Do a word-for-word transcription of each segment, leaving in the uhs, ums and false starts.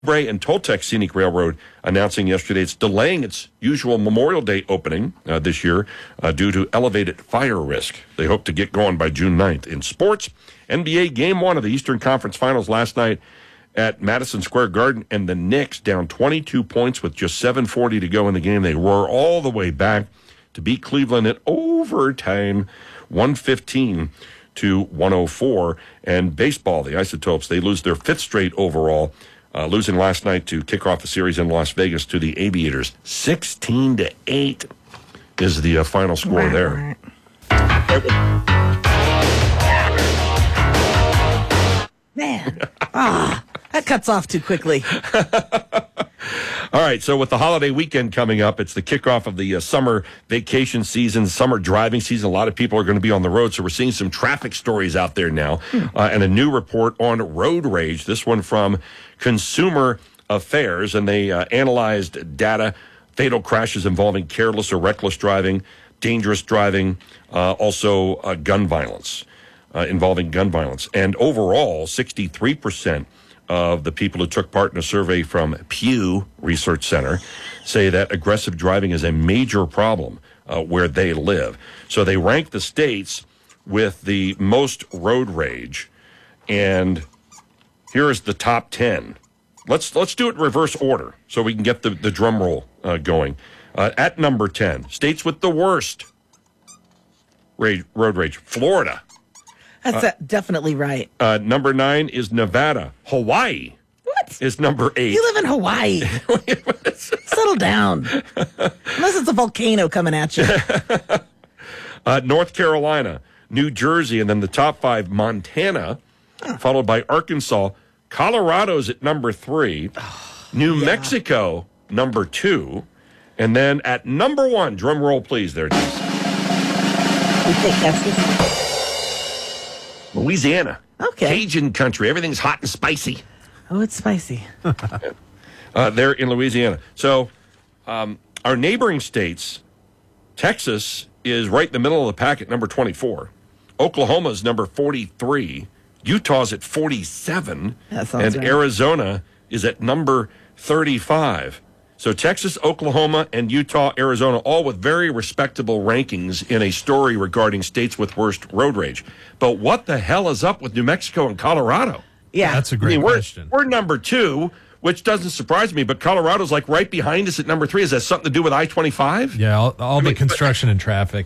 Bray and Toltec Scenic Railroad announcing yesterday it's delaying its usual Memorial Day opening uh, this year uh, due to elevated fire risk. They hope to get going by June ninth. In sports, N B A Game one of the Eastern Conference Finals last night at Madison Square Garden, and the Knicks down twenty-two points with just seven forty to go in the game. They roar all the way back to beat Cleveland in overtime, one fifteen to one oh four. And baseball, the Isotopes, they lose their fifth straight overall, Uh, losing last night to kick off the series in Las Vegas to the Aviators. sixteen to eight is the uh, final score there. Man, ah, that cuts off too quickly. All right, so with the holiday weekend coming up, it's the kickoff of the uh, summer vacation season, summer driving season. A lot of people are going to be on the road, so we're seeing some traffic stories out there now. Hmm. Uh, and a new report on road rage, this one from Consumer Affairs, and they uh, analyzed data, fatal crashes involving careless or reckless driving, dangerous driving, uh, also uh, gun violence, uh, involving gun violence. And overall, sixty-three percent of the people who took part in a survey from Pew Research Center say that aggressive driving is a major problem uh, where they live. So they rank the states with the most road rage, and here is the top ten. Let's let's do it in reverse order so we can get the, the drum roll uh, going. Uh, at number ten, states with the worst rage, road rage, Florida. That's uh, definitely right. Uh, number nine is Nevada. Hawaii. What? Is number eight. You live in Hawaii. Settle down. Unless it's a volcano coming at you. uh, North Carolina, New Jersey, and then the top five, Montana, huh. followed by Arkansas. Colorado's at number three. Oh, New yeah. Mexico, number two. And then at number one, drum roll please there, Denise. You think Texas? Louisiana. Okay. Cajun country. Everything's hot and spicy. Oh, it's spicy. uh, they're in Louisiana. So um, our neighboring states, Texas is right in the middle of the pack at number twenty-four. Oklahoma's number forty-three. Utah's at forty-seven. That sounds and right. Arizona is at number thirty-five. So Texas, Oklahoma, and Utah, Arizona, all with very respectable rankings in a story regarding states with worst road rage. But what the hell is up with New Mexico and Colorado? Yeah. That's a great I mean, we're, question. We're number two, which doesn't surprise me, but Colorado's like right behind us at number three. Is that something to do with I twenty-five? Yeah, all, all I the mean, construction but, and traffic.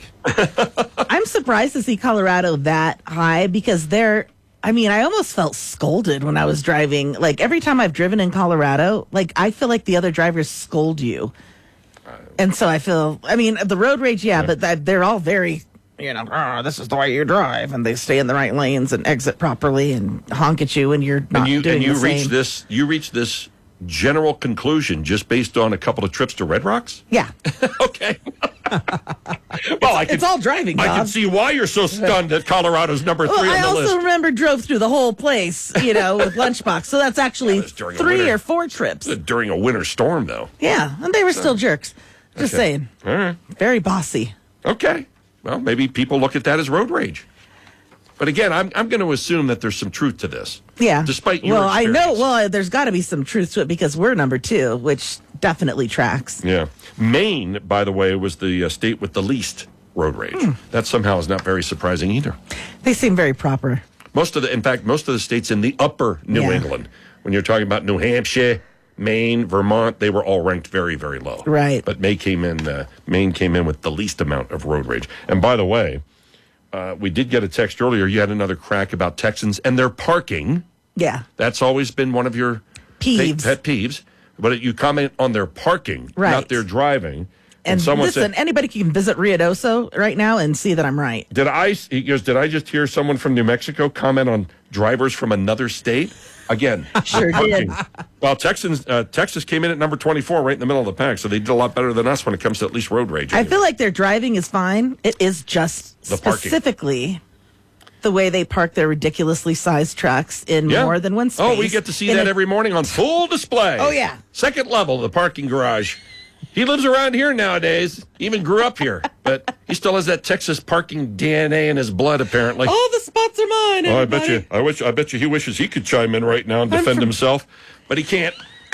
I'm surprised to see Colorado that high because they're, I mean, I almost felt scolded when I was driving. Like, every time I've driven in Colorado, like, I feel like the other drivers scold you. And so I feel, I mean, the road rage, yeah, yeah. but they're all very, you know, oh, this is the way you drive. And they stay in the right lanes and exit properly and honk at you, and you're not and you, doing and you the reach same. this, you reach this general conclusion just based on a couple of trips to Red Rocks? Yeah. Okay. well, it's, I can, it's all driving, Bob. I can see why you're so stunned that Colorado's number three well, on I the also list. remember drove through the whole place, you know, with Lunchbox. So that's actually during a three winter- or four trips. During a winter storm, though. Yeah, and they were still jerks. Just Okay. saying. All right. Very bossy. Okay. Well, maybe people look at that as road rage. But again, I'm I'm going to assume that there's some truth to this. Yeah. Despite your Well, I know, experience. well, there's got to be some truth to it because we're number two, which definitely tracks. Yeah. Maine, by the way, was the uh, state with the least road rage. Hmm. That somehow is not very surprising either. They seem very proper. Most of the, in fact, most of the states in the upper New Yeah. England, when you're talking about New Hampshire, Maine, Vermont, they were all ranked very, very low. Right. But Maine came in, uh, Maine came in with the least amount of road rage. And by the way, uh, we did get a text earlier. You had another crack about Texans and their parking. Yeah. That's always been one of your Peeves. pet, pet peeves. But you comment on their parking, Right. not their driving. And someone listen, said, anybody can visit Ruidoso right now and see that I'm right. Did I? He goes, did I just hear someone from New Mexico comment on drivers from another state? Again, Sure did. Well, Texans, uh, Texas came in at number twenty-four, right in the middle of the pack, so they did a lot better than us when it comes to at least road rage. I anyway. feel like their driving is fine. It is just The parking. specifically the way they park their ridiculously sized trucks in Yeah. more than one space. Oh, we get to see And that it- every morning on full display. Oh, yeah. Second level of the parking garage. He lives around here nowadays. Even grew up here, but he still has that Texas parking D N A in his blood, apparently. All the spots are mine. Oh, I bet everybody. you. I wish. I bet you he wishes he could chime in right now and defend himself, but he can't.